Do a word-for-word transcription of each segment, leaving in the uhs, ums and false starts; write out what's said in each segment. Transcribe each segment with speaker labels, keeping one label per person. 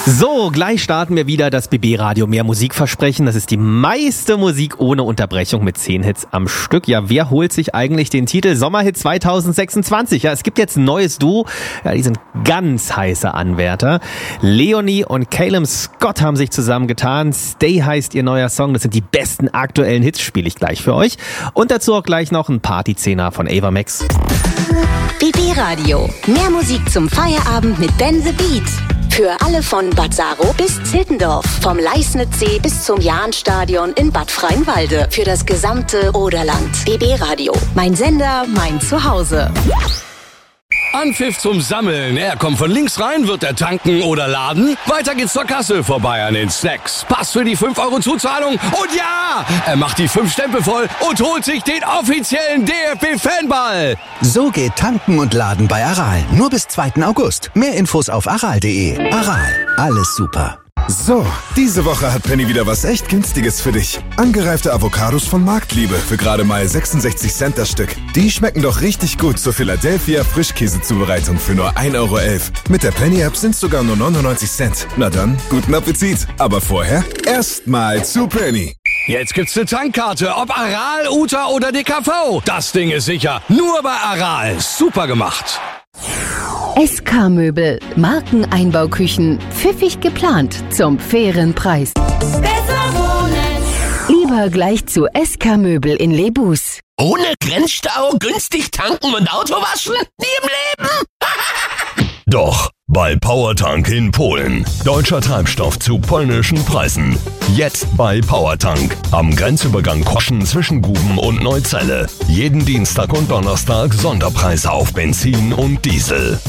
Speaker 1: So, gleich starten wir wieder das B B-Radio Mehr Musikversprechen. Das ist die meiste Musik ohne Unterbrechung mit zehn Hits am Stück. Ja, wer holt sich eigentlich den Titel Sommerhit zwanzig sechsundzwanzig? Ja, es gibt jetzt ein neues Duo. Ja, die sind ganz heiße Anwärter. Leonie und Calum Scott haben sich zusammengetan. Stay heißt ihr neuer Song. Das sind die besten aktuellen Hits, spiele ich gleich für euch. Und dazu auch gleich noch ein Partyzehner von Ava Max.
Speaker 2: B B-Radio. Mehr Musik zum Feierabend mit Ben the Beat. Für alle von Bad Saro bis Zittendorf, vom Leisnitzsee bis zum Jahnstadion in Bad Freienwalde. Für das gesamte Oderland. B B-Radio. Mein Sender, mein Zuhause.
Speaker 3: Anpfiff zum Sammeln. Er kommt von links rein, wird er tanken oder laden. Weiter geht's zur Kasse, vorbei an den Snacks. Pass für die fünf Euro Zuzahlung. Und ja, er macht die fünf Stempel voll und holt sich den offiziellen D F B-Fanball.
Speaker 4: So geht Tanken und Laden bei Aral. Nur bis zweiten August. Mehr Infos auf aral punkt de. Aral, alles super.
Speaker 5: So, diese Woche hat Penny wieder was echt Günstiges für dich. Angereifte Avocados von Marktliebe für gerade mal sechsundsechzig Cent das Stück. Die schmecken doch richtig gut zur Philadelphia Frischkäsezubereitung für nur ein Euro elf. Mit der Penny-App sind's sogar nur neunundneunzig Cent. Na dann, guten Appetit. Aber vorher erstmal zu Penny.
Speaker 3: Jetzt gibt's eine Tankkarte, ob Aral, Uta oder D K V. Das Ding ist sicher, nur bei Aral. Super gemacht.
Speaker 6: S K-Möbel, Markeneinbauküchen, pfiffig geplant, zum fairen Preis.
Speaker 7: Besser wohnen.
Speaker 6: Lieber gleich zu S K-Möbel in Lebus.
Speaker 8: Ohne Grenzstau, günstig tanken und Auto waschen? Nie im Leben!
Speaker 9: Doch, bei Powertank in Polen. Deutscher Treibstoff zu polnischen Preisen. Jetzt bei Powertank. Am Grenzübergang Koschen zwischen Guben und Neuzelle. Jeden Dienstag und Donnerstag Sonderpreise auf Benzin und Diesel.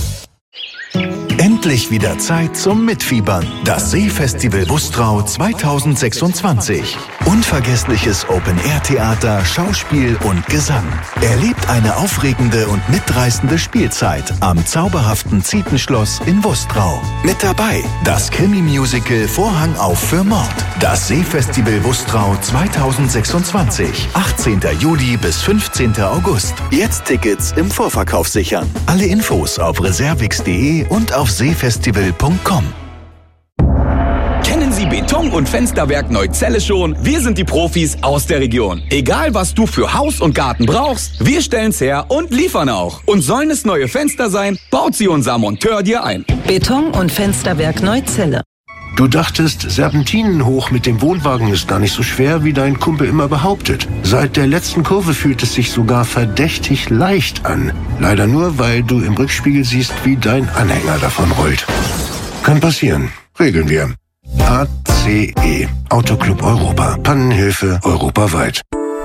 Speaker 4: Endlich wieder Zeit zum Mitfiebern. Das Seefestival Wustrau zwanzig sechsundzwanzig. Unvergessliches Open-Air-Theater, Schauspiel und Gesang. Erlebt eine aufregende und mitreißende Spielzeit am zauberhaften Zietenschloss in Wustrau. Mit dabei das Krimi-Musical Vorhang auf für Mord. Das Seefestival Wustrau zwanzig sechsundzwanzig. achtzehnten Juli bis fünfzehnten August. Jetzt Tickets im Vorverkauf sichern. Alle Infos auf reservix punkt de und auf seefestival punkt com.
Speaker 10: Kennen Sie Beton- und Fensterwerk Neuzelle schon? Wir sind die Profis aus der Region. Egal, was du für Haus und Garten brauchst, wir stellen's her und liefern auch. Und sollen es neue Fenster sein, baut sie unser Monteur dir ein.
Speaker 11: Beton- und Fensterwerk Neuzelle.
Speaker 12: Du dachtest, Serpentinen hoch mit dem Wohnwagen ist gar nicht so schwer, wie dein Kumpel immer behauptet. Seit der letzten Kurve fühlt es sich sogar verdächtig leicht an. Leider nur, weil du im Rückspiegel siehst, wie dein Anhänger davon rollt. Kann passieren. Regeln wir. A C E. Autoclub Europa. Pannenhilfe europaweit.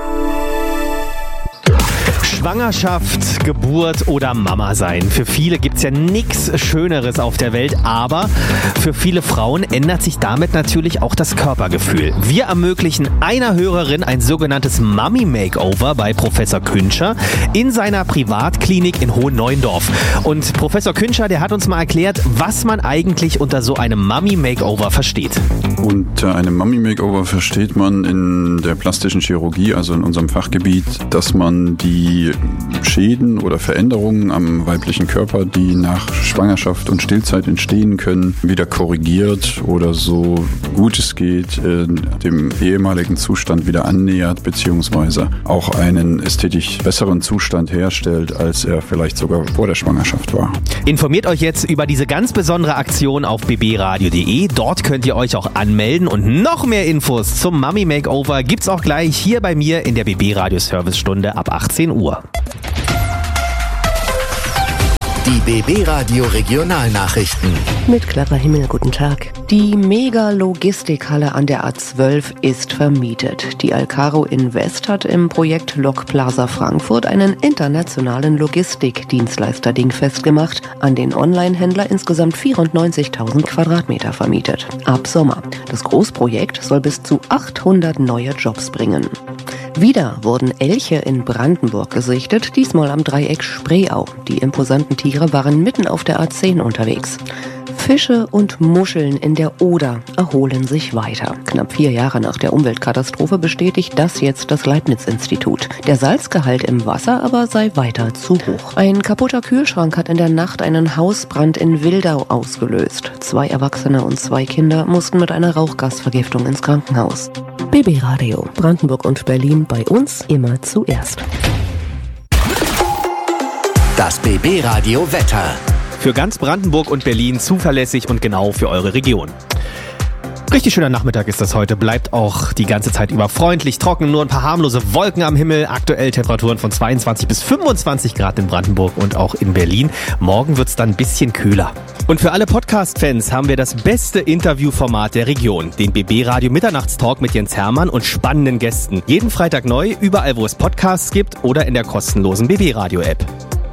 Speaker 1: Schwangerschaft, Geburt oder Mama sein. Für viele gibt's ja nichts Schöneres auf der Welt, aber für viele Frauen ändert sich damit natürlich auch das Körpergefühl. Wir ermöglichen einer Hörerin ein sogenanntes Mummy-Makeover bei Professor Künscher in seiner Privatklinik in Hohenneuendorf. Und Professor Künscher, der hat uns mal erklärt, was man eigentlich unter so einem Mummy-Makeover versteht.
Speaker 13: Unter einem Mummy-Makeover versteht man in der plastischen Chirurgie, also in unserem Fachgebiet, dass man die Schäden oder Veränderungen am weiblichen Körper, die nach Schwangerschaft und Stillzeit entstehen können, wieder korrigiert oder so gut es geht dem ehemaligen Zustand wieder annähert, beziehungsweise auch einen ästhetisch besseren Zustand herstellt, als er vielleicht sogar vor der Schwangerschaft war.
Speaker 1: Informiert euch jetzt über diese ganz besondere Aktion auf b b radio punkt de. Dort könnt ihr euch auch anmelden und noch mehr Infos zum Mummy Makeover gibt's auch gleich hier bei mir in der B B-Radio Servicestunde ab achtzehn Uhr.
Speaker 4: Die B B-Radio Regionalnachrichten.
Speaker 14: Mit Clara Himmel, guten Tag. Die Mega-Logistikhalle an der A zwölf ist vermietet. Die Alcaro Invest hat im Projekt Lok Plaza Frankfurt einen internationalen Logistikdienstleister dingfest gemacht, an den Online-Händler insgesamt vierundneunzigtausend Quadratmeter vermietet. Ab Sommer. Das Großprojekt soll bis zu achthundert neue Jobs bringen. Wieder wurden Elche in Brandenburg gesichtet, diesmal am Dreieck Spreeau. Die imposanten Tiere waren mitten auf der A zehn unterwegs. Fische und Muscheln in der Oder erholen sich weiter. Knapp vier Jahre nach der Umweltkatastrophe bestätigt das jetzt das Leibniz-Institut. Der Salzgehalt im Wasser aber sei weiter zu hoch. Ein kaputter Kühlschrank hat in der Nacht einen Hausbrand in Wildau ausgelöst. Zwei Erwachsene und zwei Kinder mussten mit einer Rauchgasvergiftung ins Krankenhaus. B B Radio, Brandenburg und Berlin, bei uns immer zuerst.
Speaker 15: Das B B Radio Wetter.
Speaker 1: Für ganz Brandenburg und Berlin zuverlässig und genau für eure Region. Richtig schöner Nachmittag ist das heute, bleibt auch die ganze Zeit über freundlich, trocken, nur ein paar harmlose Wolken am Himmel, aktuell Temperaturen von zweiundzwanzig bis fünfundzwanzig Grad in Brandenburg und auch in Berlin. Morgen wird's dann ein bisschen kühler. Und für alle Podcast-Fans haben wir das beste Interviewformat der Region, den B B Radio Mitternachtstalk mit Jens Hermann und spannenden Gästen. Jeden Freitag neu, überall wo es Podcasts gibt oder in der kostenlosen B B Radio App.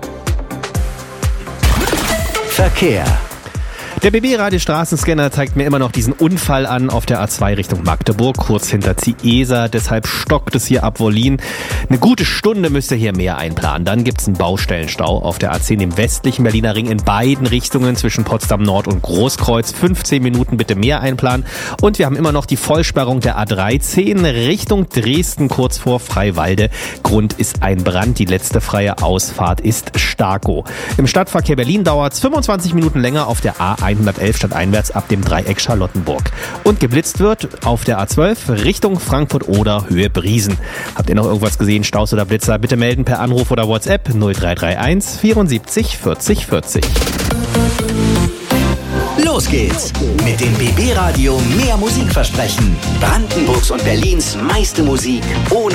Speaker 15: Verkehr.
Speaker 1: Der B B-Radio-Straßenscanner zeigt mir immer noch diesen Unfall an auf der A zwei Richtung Magdeburg, kurz hinter Ziesa. Deshalb stockt es hier ab Wollin. Eine gute Stunde müsst ihr hier mehr einplanen. Dann gibt's einen Baustellenstau auf der A zehn im westlichen Berliner Ring in beiden Richtungen zwischen Potsdam Nord und Großkreuz. fünfzehn Minuten bitte mehr einplanen. Und wir haben immer noch die Vollsperrung der A dreizehn Richtung Dresden kurz vor Freiwalde. Grund ist ein Brand. Die letzte freie Ausfahrt ist Starkow. Im Stadtverkehr Berlin dauert's fünfundzwanzig Minuten länger auf der A hundertelf stadteinwärts ab dem Dreieck Charlottenburg. Und geblitzt wird auf der A zwölf Richtung Frankfurt oder Höhe Briesen. Habt ihr noch irgendwas gesehen, Staus oder Blitzer? Bitte melden per Anruf oder WhatsApp null drei drei eins vierundsiebzig vierzig vierzig.
Speaker 15: Los geht's mit dem B B Radio Mehr Musik versprechen. Brandenburgs und Berlins meiste Musik ohne